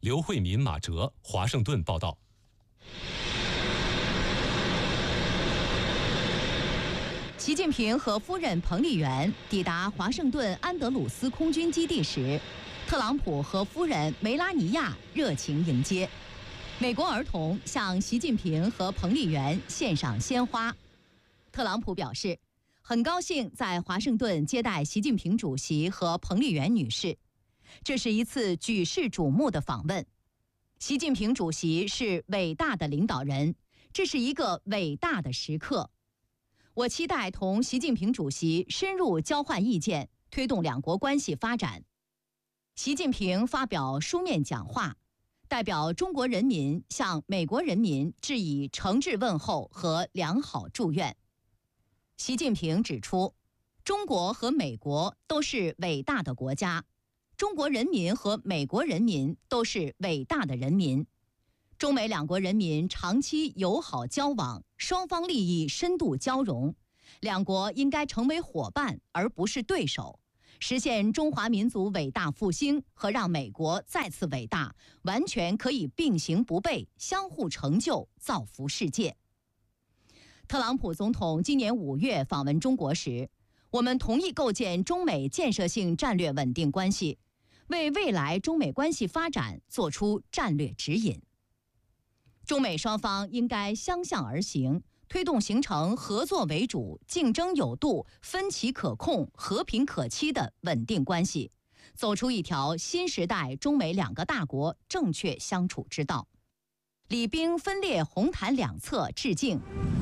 刘慧敏、马哲，华盛顿报道。 习近平和夫人彭丽媛抵达华盛顿安德鲁斯空军基地时，特朗普和夫人梅拉尼亚热情迎接。美国儿童向习近平和彭丽媛献上鲜花。特朗普表示，很高兴在华盛顿接待习近平主席和彭丽媛女士，这是一次举世瞩目的访问。习近平主席是伟大的领导人，这是一个伟大的时刻。我期待同习近平主席深入交换意见，推动两国关系发展。习近平发表书面讲话，代表中国人民向美国人民致以诚挚问候和良好祝愿。习近平指出，中国和美国都是伟大的国家，中国人民和美国人民都是伟大的人民。中美两国人民长期友好交往，双方利益深度交融，两国应该成为伙伴而不是对手，实现中华民族伟大复兴和让美国再次伟大，完全可以并行不悖，相互成就，造福世界。特朗普总统今年5月访问中国时，我们同意构建中美建设性战略稳定关系，为未来中美关系发展作出战略指引。中美双方应该相向而行，推动形成合作为主、竞争有度、分歧可控、和平可期的稳定关系，走出一条新时代中美两个大国正确相处之道。礼兵分列红毯两侧致敬。